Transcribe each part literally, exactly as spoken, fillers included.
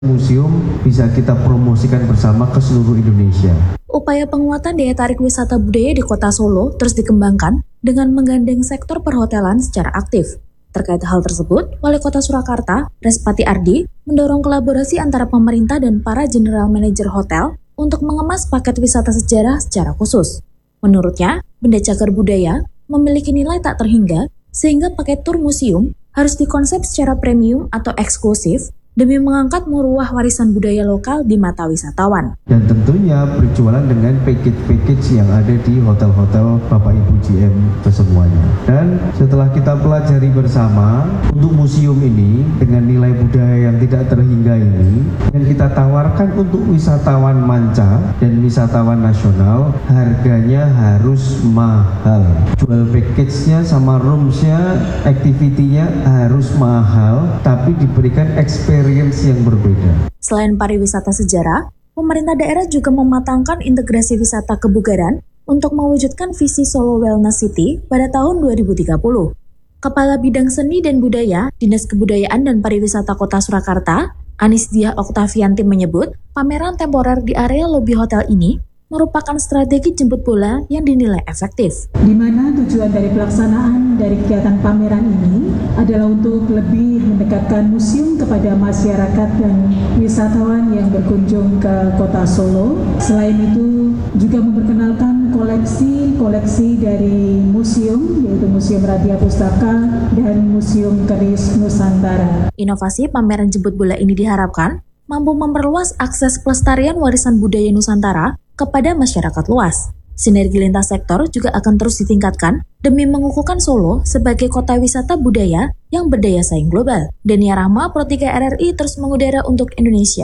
museum bisa kita promosikan bersama ke seluruh Indonesia. Upaya penguatan daya tarik wisata budaya di Kota Solo terus dikembangkan dengan menggandeng sektor perhotelan secara aktif. Terkait hal tersebut, Wali Kota Surakarta, Respati Ardi, mendorong kolaborasi antara pemerintah dan para general manager hotel untuk mengemas paket wisata sejarah secara khusus. Menurutnya, benda cagar budaya memiliki nilai tak terhingga, sehingga paket tur museum harus dikonsep secara premium atau eksklusif demi mengangkat maruah warisan budaya lokal di mata wisatawan. Dan tentunya berjualan dengan package-package yang ada di hotel-hotel Bapak Ibu G M kesemuanya. Dan setelah kita pelajari bersama untuk museum ini dengan nilai budaya yang tidak terhingga ini, yang kita tawarkan untuk wisatawan manca dan wisatawan nasional, harganya harus mahal. Jual package-nya sama rooms-nya, activity-nya harus mahal, tapi diberikan experience yang berbeda. Selain pariwisata sejarah, pemerintah daerah juga mematangkan integrasi wisata kebugaran untuk mewujudkan visi Solo Wellness City pada tahun dua ribu tiga puluh. Kepala Bidang Seni dan Budaya, Dinas Kebudayaan dan Pariwisata Kota Surakarta, Anisdia Oktavianti menyebut, pameran temporer di area lobi hotel ini merupakan strategi jemput bola yang dinilai efektif. Di mana tujuan dari pelaksanaan dari kegiatan pameran ini adalah untuk lebih mendekatkan museum kepada masyarakat dan wisatawan yang berkunjung ke Kota Solo. Selain itu juga memperkenalkan koleksi-koleksi dari museum, yaitu Museum Radia Pustaka dan Museum Keris Nusantara. Inovasi pameran jemput bola ini diharapkan mampu memperluas akses pelestarian warisan budaya Nusantara kepada masyarakat luas. Sinergi lintas sektor juga akan terus ditingkatkan demi mengukuhkan Solo sebagai kota wisata budaya yang berdaya saing global. Denia Rahma, Pro tiga R R I terus mengudara untuk Indonesia.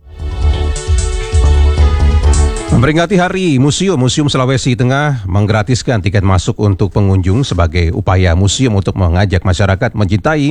Memperingati Hari Museum, Museum Sulawesi Tengah menggratiskan tiket masuk untuk pengunjung sebagai upaya museum untuk mengajak masyarakat mencintai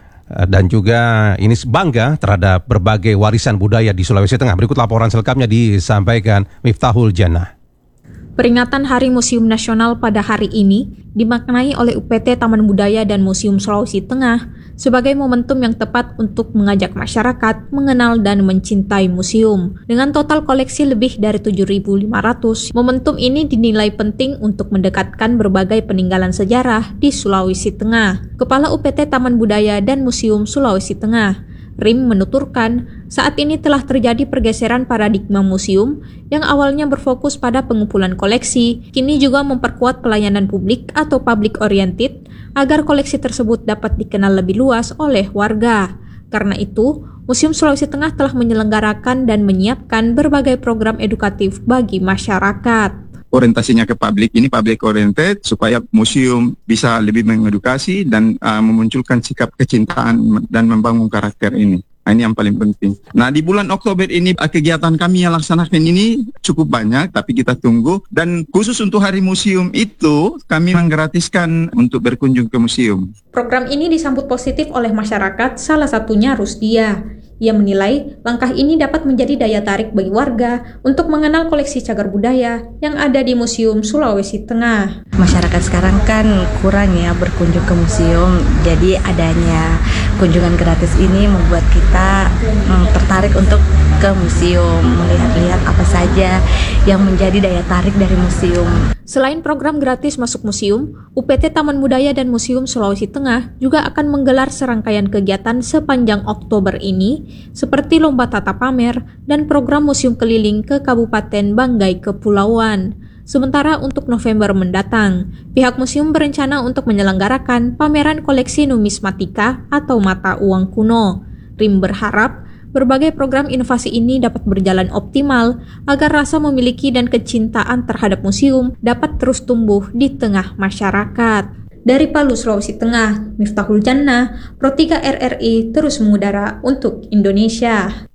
dan juga ini bangga terhadap berbagai warisan budaya di Sulawesi Tengah. Berikut laporan selengkapnya disampaikan Miftahul Jannah. Peringatan Hari Museum Nasional pada hari ini dimaknai oleh U P T Taman Budaya dan Museum Sulawesi Tengah sebagai momentum yang tepat untuk mengajak masyarakat mengenal dan mencintai museum. Dengan total koleksi lebih dari tujuh ribu lima ratus, momentum ini dinilai penting untuk mendekatkan berbagai peninggalan sejarah di Sulawesi Tengah. Kepala U P T Taman Budaya dan Museum Sulawesi Tengah, Rim, menuturkan, saat ini telah terjadi pergeseran paradigma museum yang awalnya berfokus pada pengumpulan koleksi, kini juga memperkuat pelayanan publik atau public oriented agar koleksi tersebut dapat dikenal lebih luas oleh warga. Karena itu, Museum Sulawesi Tengah telah menyelenggarakan dan menyiapkan berbagai program edukatif bagi masyarakat. Orientasinya ke publik, ini public oriented supaya museum bisa lebih mengedukasi dan uh, memunculkan sikap kecintaan dan membangun karakter ini. Nah, ini yang paling penting. Nah, di bulan Oktober ini kegiatan kami yang laksanakan ini cukup banyak, tapi kita tunggu. Dan khusus untuk Hari Museum itu, kami menggratiskan untuk berkunjung ke museum. Program ini disambut positif oleh masyarakat, salah satunya Rusdia. Ia menilai langkah ini dapat menjadi daya tarik bagi warga untuk mengenal koleksi cagar budaya yang ada di Museum Sulawesi Tengah. Masyarakat sekarang kan kurang ya berkunjung ke museum, jadi adanya kunjungan gratis ini membuat kita hmm, tertarik untuk ke museum, melihat-lihat apa saja yang menjadi daya tarik dari museum. Selain program gratis masuk museum, U P T Taman Budaya dan Museum Sulawesi Tengah juga akan menggelar serangkaian kegiatan sepanjang Oktober ini, seperti lomba tata pamer dan program museum keliling ke Kabupaten Banggai Kepulauan. Sementara untuk November mendatang, pihak museum berencana untuk menyelenggarakan pameran koleksi numismatika atau mata uang kuno. Rim berharap berbagai program inovasi ini dapat berjalan optimal agar rasa memiliki dan kecintaan terhadap museum dapat terus tumbuh di tengah masyarakat. Dari Palu, Sulawesi Tengah, Miftahul Jannah, Pro tiga R R I terus mengudara untuk Indonesia.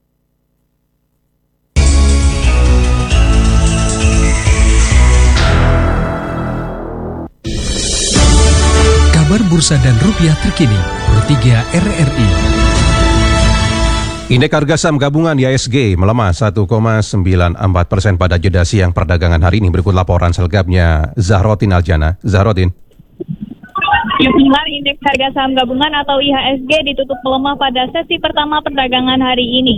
Kabar bursa dan rupiah terkini, Pro tiga R R I. Indeks harga saham gabungan I H S G melemah satu koma sembilan empat persen pada jeda siang perdagangan hari ini. Berikut laporan selengkapnya Zahrotin Aljana. Zahrotin. Jumlah indeks harga saham gabungan atau I H S G ditutup melemah pada sesi pertama perdagangan hari ini.